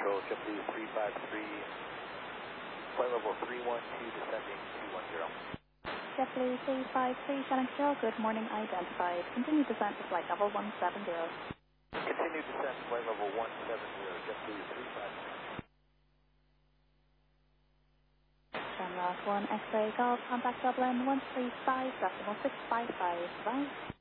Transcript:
Control, JetBlue 353, flight level 312, descending 210. JetBlue 353, Shannon Control, good morning, identified. Continue descent to flight level 170. Continue descent to flight level 170, JetBlue 353. Shamrock 1 X-ray Golf, contact Dublin 135.655, bye.